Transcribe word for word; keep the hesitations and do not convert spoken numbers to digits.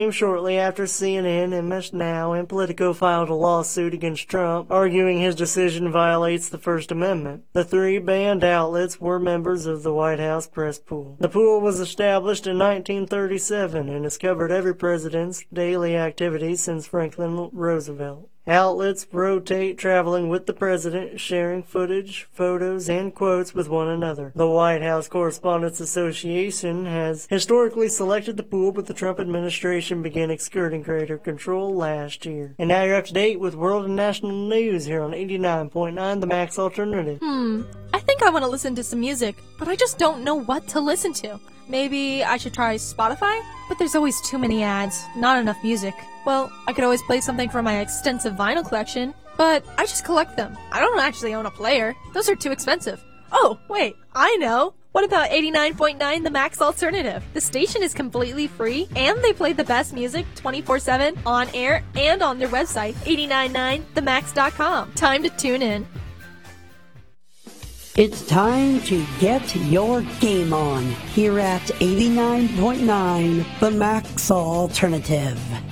Shortly after C N N, M S Now, and Politico filed a lawsuit against Trump, arguing his decision violates the First Amendment. The three banned outlets were members of the White House press pool. The pool was established in nineteen thirty-seven and has covered every president's daily activities since Franklin Roosevelt. Outlets rotate, traveling with the president, sharing footage, photos, and quotes with one another. The White House Correspondents Association has historically selected the pool, but the Trump administration began exerting greater control last year. And now you're up to date with world and national news here on eighty-nine point nine The Max Alternative. Hmm, I think I want to listen to some music, but I just don't know what to listen to. Maybe I should try Spotify? But there's always too many ads, not enough music. Well, I could always play something from my extensive vinyl collection, but I just collect them. I don't actually own a player. Those are too expensive. Oh, wait, I know! What about eighty-nine point nine The Max Alternative? The station is completely free, and they play the best music twenty-four seven, on air, and on their website, eight nine nine the max dot com. Time to tune in. It's time to get your game on here at eighty-nine point nine The Max Alternative.